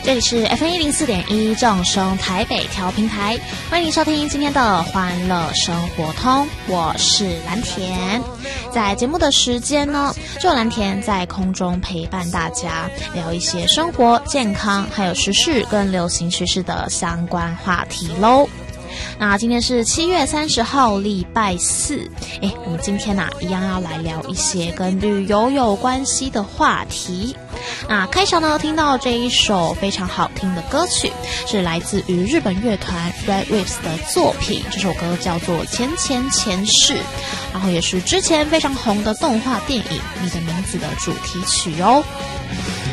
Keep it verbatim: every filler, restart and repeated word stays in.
这里是 F M 一零四点一正声台北调频台，欢迎收听今天的欢乐生活通，我是蓝田。在节目的时间呢，就蓝田在空中陪伴大家，聊一些生活、健康，还有时事跟流行趋势的相关话题喽。那今天是七月三十号，礼拜四。哎，我们今天啊，一样要来聊一些跟旅游有关系的话题。那开场呢，听到这一首非常好听的歌曲，是来自于日本乐团 Red Wimps 的作品。这首歌叫做《前前前世》，然后也是之前非常红的动画电影《你的名字》的主题曲哦。